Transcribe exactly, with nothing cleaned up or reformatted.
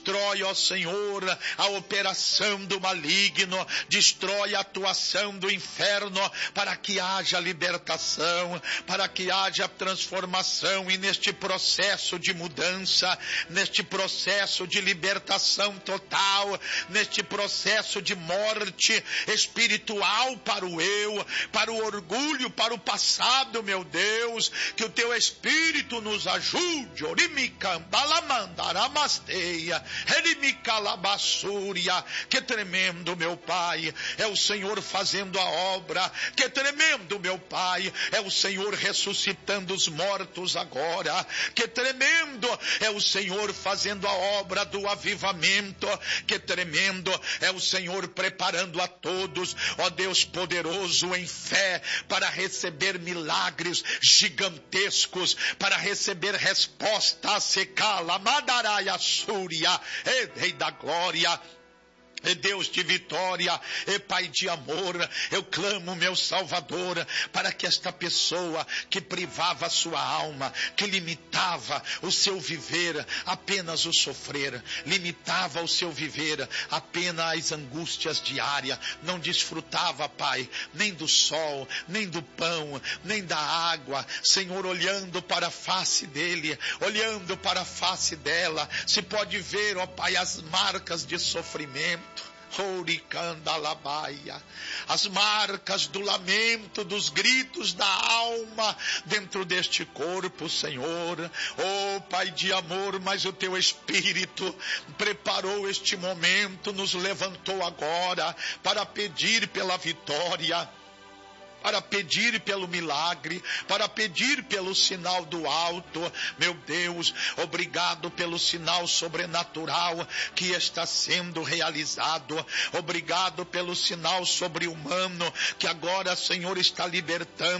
destrói, ó Senhor, a operação do maligno, destrói a atuação do inferno, para que haja libertação, para que haja transformação, e neste processo de mudança, neste processo de libertação total, neste processo de morte espiritual para o eu, para o orgulho, para o passado, meu Deus, que o teu Espírito nos ajude. Que tremendo, meu Pai, é o Senhor fazendo a obra. Que tremendo, meu Pai, é o Senhor ressuscitando os mortos agora. Que tremendo é o Senhor fazendo a obra do avivamento. Que tremendo é o Senhor preparando a todos, ó Deus poderoso, em fé, para receber milagres gigantescos, para receber resposta a secala, madaraia, súria, Rei da glória, é Deus de vitória, é Pai de amor. Eu clamo, meu Salvador, para que esta pessoa que privava a sua alma, que limitava o seu viver apenas o sofrer, limitava o seu viver apenas as angústias diárias, não desfrutava, Pai, nem do sol, nem do pão, nem da água, Senhor, olhando para a face dele, olhando para a face dela, se pode ver, ó Pai, as marcas de sofrimento, as marcas do lamento, dos gritos da alma dentro deste corpo, Senhor. Oh Pai de amor, mas o teu Espírito preparou este momento, nos levantou agora para pedir pela vitória, para pedir pelo milagre, para pedir pelo sinal do alto. Meu Deus, obrigado pelo sinal sobrenatural que está sendo realizado. Obrigado pelo sinal sobre-humano que agora, Senhor, está libertando